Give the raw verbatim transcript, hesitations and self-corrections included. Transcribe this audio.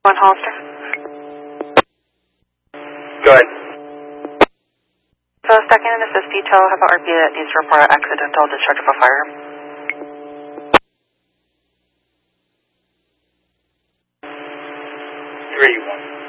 One Hollister. Go ahead. So second and assist detail have an R P that needs to report an accidental discharge of a firearm. Three one.